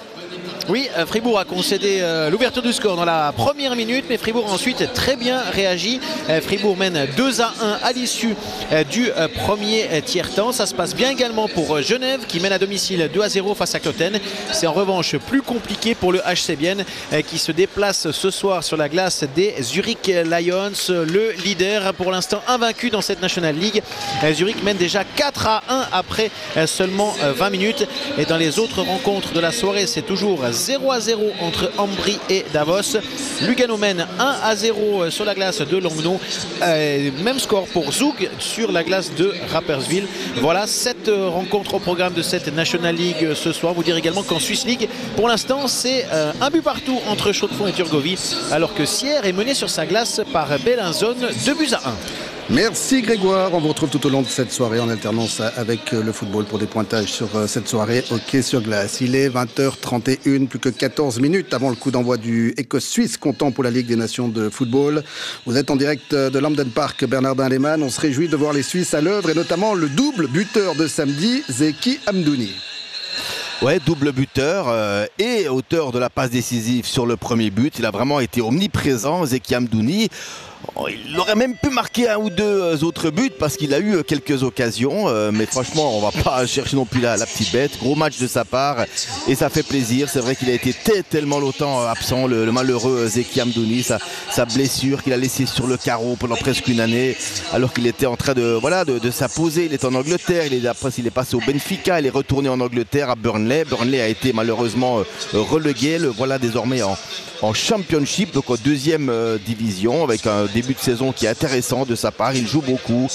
Oui, Fribourg a concédé euh, l'ouverture du score dans la première minute, mais Fribourg a ensuite très bien réagi. Euh, Fribourg mène deux à un à l'issue euh, du euh, premier euh, tiers-temps. Ça se passe bien également pour euh, Genève qui mène à domicile deux à zéro face à Cloten. C'est en revanche plus compliqué pour le H C Bienne euh, qui se déplace ce soir sur la glace des Zurich Lions. Le leader pour l'instant invaincu dans cette National League. Euh, Zurich mène déjà quatre à un après euh, seulement euh, vingt minutes. Et dans les autres rencontres de la soirée, c'est toujours zéro à zéro entre Ambry et Davos. Lugano mène un à zéro sur la glace de Langnau. Euh, même score pour Zug sur la glace de Rapperswil. Voilà, sept rencontres au programme de cette National League ce soir. Vous dire également qu'en Swiss League, pour l'instant, c'est euh, un but partout entre Chaux-de-Fonds et Turgovie, alors que Sierre est mené sur sa glace par Bellinzone, deux buts à un. Merci Grégoire, on vous retrouve tout au long de cette soirée en alternance avec le football pour des pointages sur cette soirée hockey sur glace. Il est vingt heures trente et une, plus que quatorze minutes avant le coup d'envoi du Écosse-Suisse comptant pour la Ligue des Nations de football. Vous êtes en direct de Lambden Park, Bernardin Lehmann. On se réjouit de voir les Suisses à l'œuvre et notamment le double buteur de samedi, Zeki Hamdouni. Ouais, double buteur euh, et auteur de la passe décisive sur le premier but. Il a vraiment été omniprésent, Zeki Hamdouni. Il aurait même pu marquer un ou deux autres buts parce qu'il a eu quelques occasions, euh, mais franchement on va pas chercher non plus la, la petite bête. Gros match de sa part et ça fait plaisir. C'est vrai qu'il a été tellement longtemps absent, le, le malheureux Zeki Hamdouni, sa, sa blessure qu'il a laissée sur le carreau pendant presque une année alors qu'il était en train de, voilà, de, de s'imposer. Il est en Angleterre, il est, après il est passé au Benfica, il est retourné en Angleterre à Burnley. Burnley a été malheureusement euh, relégué, le voilà désormais en, en Championship, donc en deuxième euh, division avec un début de saison qui est intéressant de sa part. Il joue beaucoup,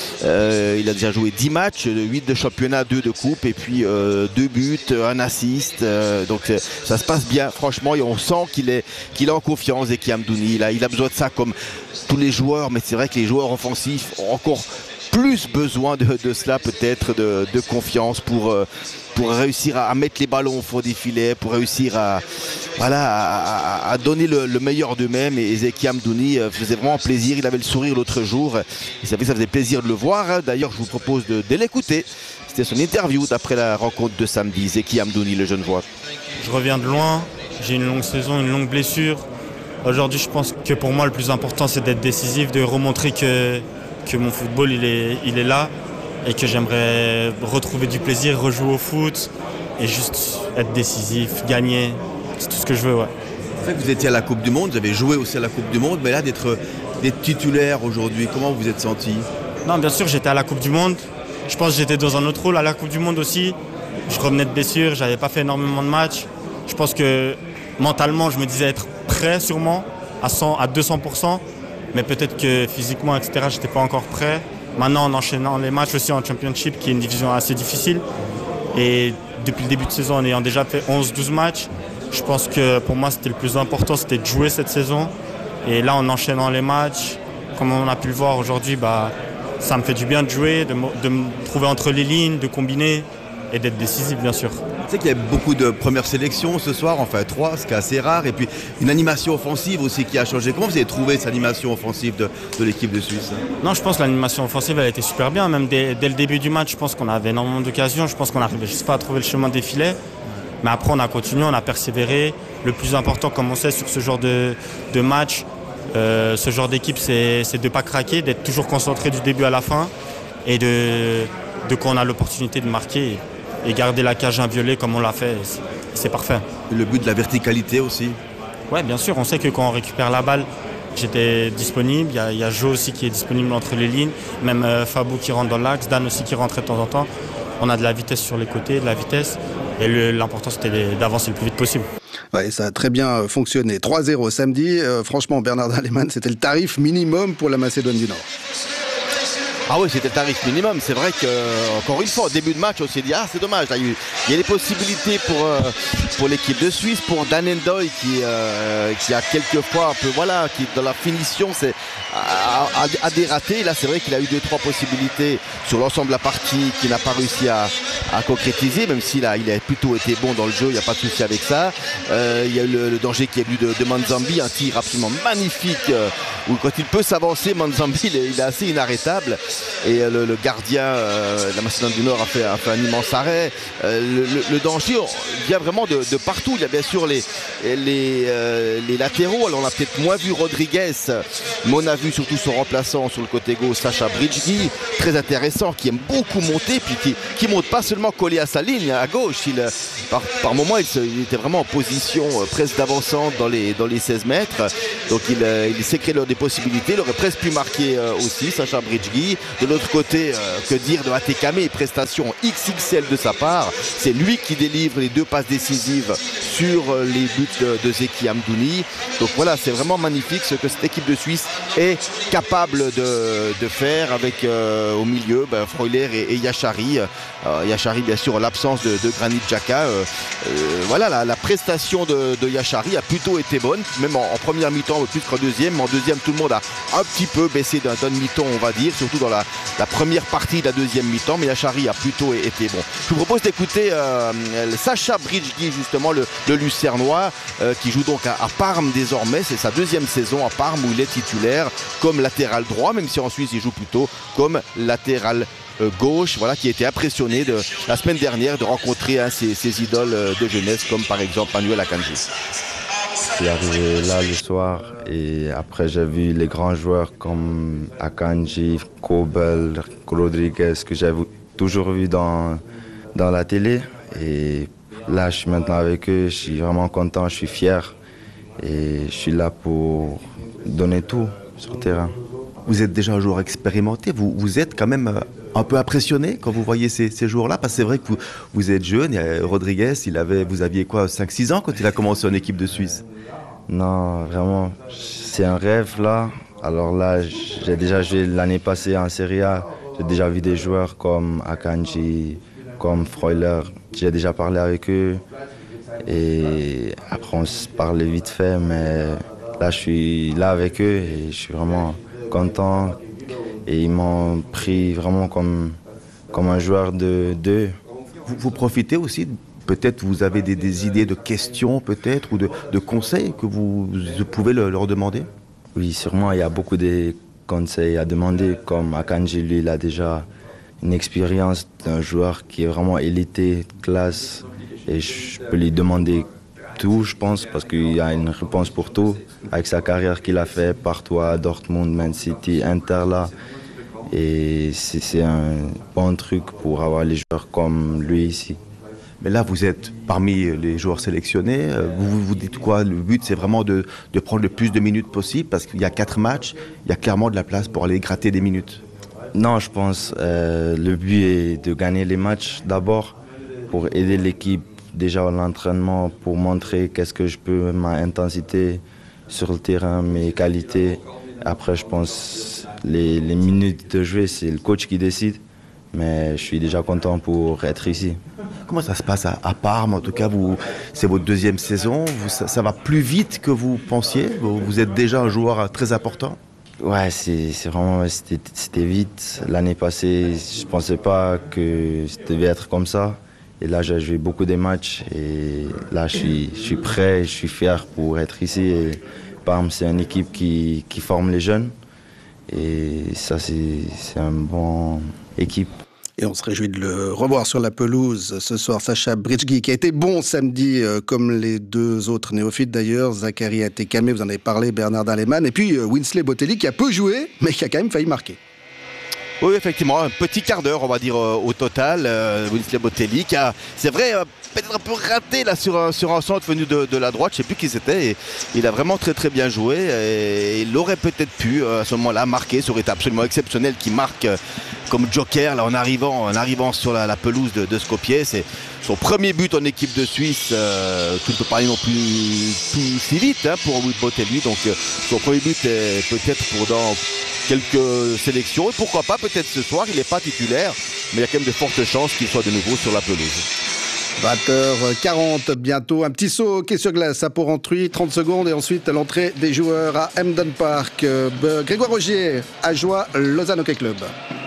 euh, il a déjà joué dix matchs, huit de championnat, deux de coupe et puis euh, deux buts, un assist, euh, donc euh, ça se passe bien franchement et on sent qu'il est, qu'il est en confiance. Zeki Hamdouni, il a, il a besoin de ça comme tous les joueurs, mais c'est vrai que les joueurs offensifs ont encore plus besoin de, de cela peut-être, de, de confiance pour, euh, pour réussir à, à mettre les ballons au fond des filets, pour réussir à, voilà, à, à, à donner le, le meilleur d'eux-mêmes. Et Zeki Hamdouni euh, faisait vraiment plaisir, il avait le sourire l'autre jour, et ça, ça faisait plaisir de le voir. D'ailleurs je vous propose de, de l'écouter, c'était son interview d'après la rencontre de samedi. Zeki Hamdouni, le Genevois. Je reviens de loin, j'ai une longue saison, une longue blessure. Aujourd'hui je pense que pour moi le plus important c'est d'être décisif, de remontrer que que mon football il est, il est là et que j'aimerais retrouver du plaisir, rejouer au foot et juste être décisif, gagner, c'est tout ce que je veux. Ouais. C'est vrai que vous étiez à la Coupe du Monde, vous avez joué aussi à la Coupe du Monde, mais là d'être, d'être titulaire aujourd'hui, comment vous vous êtes senti ? Non, bien sûr j'étais à la Coupe du Monde, je pense que j'étais dans un autre rôle à la Coupe du Monde aussi, je revenais de blessure, j'avais pas fait énormément de matchs, je pense que mentalement je me disais être prêt sûrement à, cent, à deux cents pour cent. Mais peut-être que physiquement, et cetera, je n'étais pas encore prêt. Maintenant, en enchaînant les matchs aussi en Championship, qui est une division assez difficile, et depuis le début de saison, en ayant déjà fait onze douze matchs, je pense que pour moi, c'était le plus important, c'était de jouer cette saison. Et là, en enchaînant les matchs, comme on a pu le voir aujourd'hui, bah, ça me fait du bien de jouer, de, de me trouver entre les lignes, de combiner et d'être décisif, bien sûr. Tu sais qu'il y a beaucoup de premières sélections ce soir, enfin trois, ce qui est assez rare, et puis une animation offensive aussi qui a changé. Comment vous avez trouvé cette animation offensive de, de l'équipe de Suisse? Non, je pense que l'animation offensive, elle a été super bien, même dès, dès le début du match. Je pense qu'on avait énormément d'occasions, je pense qu'on n'arrivait juste pas à trouver le chemin des filets. Mais après, on a continué, on a persévéré. Le plus important, comme on sait, sur ce genre de, de match, euh, ce genre d'équipe, c'est, c'est de ne pas craquer, d'être toujours concentré du début à la fin et de, de quand on a l'opportunité de marquer et garder la cage inviolée comme on l'a fait. C'est, c'est parfait. Et le but de la verticalité aussi? Oui, bien sûr. On sait que quand on récupère la balle, j'étais disponible. Il y a, il y a Joe aussi qui est disponible entre les lignes. Même euh, Fabou qui rentre dans l'axe, Dan aussi qui rentrait de temps en temps. On a de la vitesse sur les côtés, de la vitesse. Et le, l'important, c'était d'avancer le plus vite possible. Ouais, ça a très bien fonctionné. trois zéro samedi. Euh, franchement, Bernard Alemann, c'était le tarif minimum pour la Macédoine du Nord. Ah oui, c'était le tarif minimum. C'est vrai qu'encore une fois, au début de match, on s'est dit, ah, c'est dommage. Là, il, y a eu, il y a des possibilités pour, euh, pour l'équipe de Suisse, pour Dan Endoy qui, euh, qui a quelquefois un peu, voilà, qui dans la finition, c'est, a, a, a des ratés. Là, c'est vrai qu'il a eu deux, trois possibilités sur l'ensemble de la partie qu'il n'a pas réussi à, à concrétiser, même s'il a, il a plutôt été bon dans le jeu, il n'y a pas de souci avec ça. Euh, il y a eu le, le danger qui est venu de, de Manzambi, un tir absolument magnifique, euh, où quand il peut s'avancer, Manzambi, il est, il est assez inarrêtable. Et le, le gardien euh, de la Macédoine du Nord a fait, a fait un immense arrêt. Euh, le, le, le danger vient vraiment de, de partout. Il y a bien sûr les, les, euh, les latéraux. Alors on a peut-être moins vu Rodriguez, mais on a vu surtout son remplaçant sur le côté gauche, Sacha Bridggi, très intéressant, qui aime beaucoup monter, puis qui, qui monte pas seulement collé à sa ligne à gauche. Il, par, par moment, il, se, il était vraiment en position euh, presque d'avançante dans les, dans les seize mètres. Donc il, euh, il s'est créé des possibilités. Il aurait presque pu marquer euh, aussi, Sacha Bridggi. De l'autre côté, euh, que dire de Atekame, prestation X X L de sa part. C'est lui qui délivre les deux passes décisives sur euh, les buts de, de Zeki Hamdouni. Donc voilà, c'est vraiment magnifique ce que cette équipe de Suisse est capable de, de faire avec euh, au milieu ben, Freuler et, et Yachari. Euh, Yachari, bien sûr, en l'absence de, de Granit Xhaka. Euh, euh, voilà, la, la prestation de, de Yachari a plutôt été bonne, même en, en première mi-temps, plus qu'en deuxième. Mais en deuxième, tout le monde a un petit peu baissé d'un, d'un mi-temps, on va dire, surtout dans la, la première partie de la deuxième mi-temps. Mais Yachari a plutôt été bon. Je vous propose d'écouter euh, Sacha Bridggi, justement, le, le Lucernois, euh, qui joue donc à, à Parme désormais. C'est sa deuxième saison à Parme où il est titulaire comme latéral droit, même si en Suisse, il joue plutôt comme latéral gauche, voilà, qui a été impressionné de, la semaine dernière de rencontrer hein, ses, ses idoles de jeunesse comme par exemple Manuel Akanji. Je suis arrivé là le soir et après j'ai vu les grands joueurs comme Akanji, Kobel, Rodriguez que j'ai toujours vu dans, dans la télé et là je suis maintenant avec eux, je suis vraiment content, je suis fier et je suis là pour donner tout sur le terrain. Vous êtes déjà un joueur expérimenté, vous, vous êtes quand même un peu impressionné quand vous voyez ces, ces joueurs-là, parce que c'est vrai que vous, vous êtes jeune, Rodriguez, il avait, vous aviez quoi, cinq six ans quand il a commencé en équipe de Suisse? Non, vraiment, c'est un rêve là. Alors là, j'ai déjà joué l'année passée en Serie A, j'ai déjà vu des joueurs comme Akanji, comme Freuler, j'ai déjà parlé avec eux, et après on se parlait vite fait, mais là je suis là avec eux et je suis vraiment content et ils m'ont pris vraiment comme, comme un joueur de d'eux. Vous, vous profitez aussi, peut-être vous avez des, des idées de questions peut-être ou de, de conseils que vous, vous pouvez le, leur demander? Oui, sûrement, il y a beaucoup de conseils à demander, comme Akanji, lui, il a déjà une expérience d'un joueur qui est vraiment élité, classe, et je peux lui demander tout, je pense, parce qu'il y a une réponse pour tout. Avec sa carrière qu'il a fait partout à Dortmund, Man City, Inter là. Et c'est, c'est un bon truc pour avoir les joueurs comme lui ici. Mais là, vous êtes parmi les joueurs sélectionnés. Vous vous dites quoi? Le but, c'est vraiment de, de prendre le plus de minutes possible, parce qu'il y a quatre matchs, il y a clairement de la place pour aller gratter des minutes. Non, je pense euh, le but est de gagner les matchs d'abord, pour aider l'équipe déjà à l'entraînement, pour montrer qu'est-ce que je peux, ma intensité sur le terrain, mes qualités. Après, je pense les, les minutes de jouer, c'est le coach qui décide. Mais je suis déjà content pour être ici. Comment ça se passe à, à Parme? En tout cas, vous, c'est votre deuxième saison. Vous, ça, ça va plus vite que vous pensiez? Vous, vous êtes déjà un joueur très important? Ouais, c'est, c'est vraiment, c'était, c'était vite. L'année passée, je pensais pas que ça devait être comme ça. Et là, j'ai joué beaucoup de matchs et là, je suis, je suis prêt, je suis fier pour être ici. Et Parme, c'est une équipe qui, qui forme les jeunes. Et ça, c'est, c'est une bonne équipe. Et on se réjouit de le revoir sur la pelouse ce soir. Sacha Bridjgi, qui a été bon samedi, euh, comme les deux autres néophytes d'ailleurs. Zachary Atekame, vous en avez parlé, Bernard Dallemann. Et puis euh, Winsley Botelli, qui a peu joué, mais qui a quand même failli marquer. Oui, effectivement, un petit quart d'heure, on va dire, euh, au total. Euh, Winsley Botelli, qui a, c'est vrai, euh, peut-être un peu raté là, sur, un, sur un centre venu de, de la droite, je ne sais plus qui c'était. Et il a vraiment très très bien joué. Et il aurait peut-être pu, euh, à ce moment-là, marquer. Ça aurait été absolument exceptionnel qu'il marque euh, comme joker là, en, arrivant, en arrivant sur la, la pelouse de, de Skopje. C'est son premier but en équipe de Suisse. Euh, tout ne peut pas aller non plus tout si vite hein, pour Botelli. Donc euh, son premier but est peut-être pour dans quelques sélections. Et pourquoi pas, peut-être ce soir, il n'est pas titulaire. Mais il y a quand même de fortes chances qu'il soit de nouveau sur la pelouse. vingt heures quarante bientôt, un petit saut hockey sur glace à Porrentruy, trente secondes et ensuite l'entrée des joueurs à Emden Park. Euh, Grégoire Rogier, Ajoie, Lausanne Hockey Club.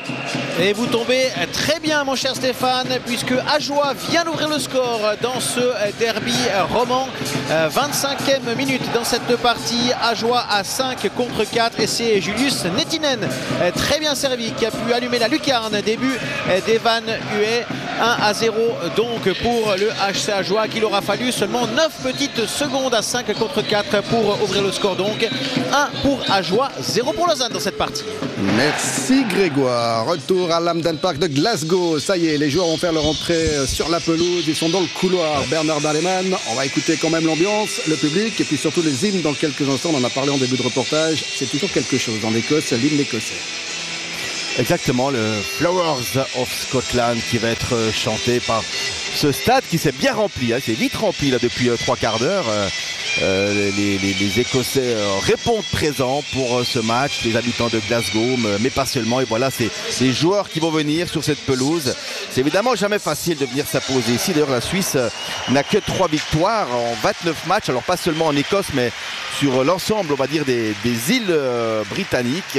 Et vous tombez très bien mon cher Stéphane, puisque Ajoie vient d'ouvrir le score dans ce derby roman. vingt-cinquième minute dans cette partie, Ajoie à cinq contre quatre et c'est Julius Nettinen très bien servi qui a pu allumer la lucarne. Début d'Evan Huet, un à zéro donc pour le H C Ajoie, qu'il aura fallu seulement neuf petites secondes à cinq contre quatre pour ouvrir le score. Donc un pour Ajoie, zéro pour Lausanne dans cette partie. Merci Grégoire. Retour à l'Emden Park de Glasgow. Ça y est, les joueurs vont faire leur entrée sur la pelouse. Ils sont dans le couloir. Bernard Dallemann, on va écouter quand même l'ambiance, le public et puis surtout les hymnes dans quelques instants. On en a parlé en début de reportage. C'est toujours quelque chose en Écosse, l'hymne écossais. Exactement, le Flowers of Scotland qui va être chanté par ce stade qui s'est bien rempli. Hein. C'est vite rempli là depuis euh, trois quarts d'heure. Euh, euh, les, les, les Écossais euh, répondent présents pour euh, ce match, les habitants de Glasgow, mais pas seulement. Et voilà, c'est les joueurs qui vont venir sur cette pelouse. C'est évidemment jamais facile de venir s'imposer ici. D'ailleurs, la Suisse euh, n'a que trois victoires en vingt-neuf matchs. Alors pas seulement en Écosse, mais sur l'ensemble, on va dire, des, des îles euh, britanniques.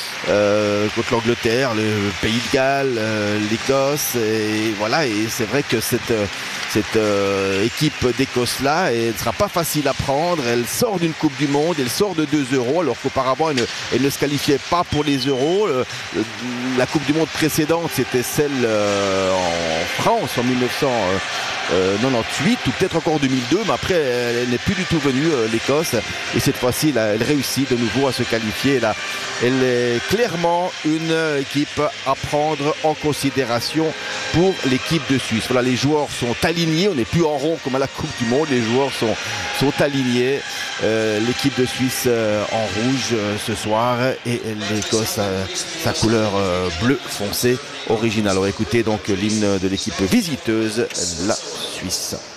Euh, contre l'Angleterre, le Pays de Galles, euh, l'Écosse, et voilà. Et c'est vrai que cette cette euh, équipe d'Écosse-là, elle ne sera pas facile à prendre. Elle sort d'une Coupe du Monde, elle sort de deux euros, alors qu'auparavant elle ne, elle ne se qualifiait pas pour les euros. Euh, la Coupe du Monde précédente, c'était celle euh, en France en mille neuf cent quatre-vingt-dix-huit ou peut-être encore deux mille deux, mais après elle n'est plus du tout venue, euh, l'Écosse, et cette fois-ci là, elle réussit de nouveau à se qualifier. Là, elle est clairement une équipe à prendre en considération pour l'équipe de Suisse. Voilà, les joueurs sont alignés, on n'est plus en rond comme à la Coupe du Monde, les joueurs sont, sont alignés. Euh, l'équipe de Suisse euh, en rouge euh, ce soir et l'Écosse euh, sa couleur euh, bleu foncé originale. Alors écoutez donc l'hymne de l'équipe visiteuse, la Suisse.